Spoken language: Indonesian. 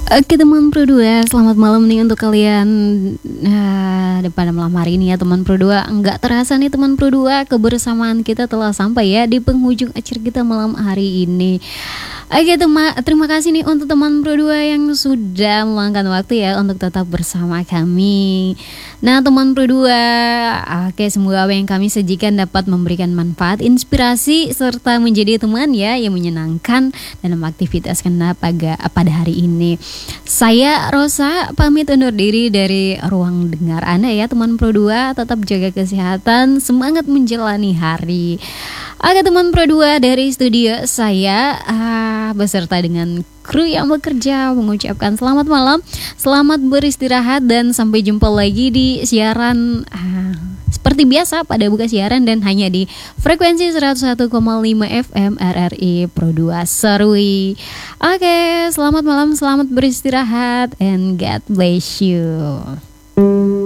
Oke teman Pro 2, selamat malam nih untuk kalian pada malam hari ini ya teman Pro 2. Enggak terasa nih teman Pro 2, kebersamaan kita telah sampai ya di penghujung acara kita malam hari ini. Oke terima kasih nih untuk teman Pro 2 yang sudah meluangkan waktu ya untuk tetap bersama kami. Nah teman Pro 2, oke, semoga apa yang kami sajikan dapat memberikan manfaat, inspirasi, serta menjadi teman ya yang menyenangkan dalam aktivitas Anda pada hari ini. Saya Rosa pamit undur diri dari ruang dengar Anda ya teman Pro 2. Tetap jaga kesehatan, semangat menjalani hari. Oke teman Pro 2, dari studio saya beserta dengan kru yang bekerja mengucapkan selamat malam, selamat beristirahat, dan sampai jumpa lagi di siaran seperti biasa pada buka siaran dan hanya di frekuensi 101,5 FM RRI Pro 2 Serui. Oke, selamat malam, selamat beristirahat, and God bless you.